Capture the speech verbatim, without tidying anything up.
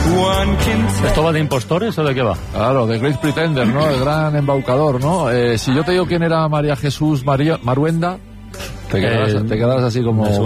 ¿Esto va de impostores o de qué va? Claro, de Great Pretender, ¿no? El gran embaucador, ¿no? Eh, si yo te digo quién era María Jesús María Maruenda, te quedarás, Eh, te quedarás así como...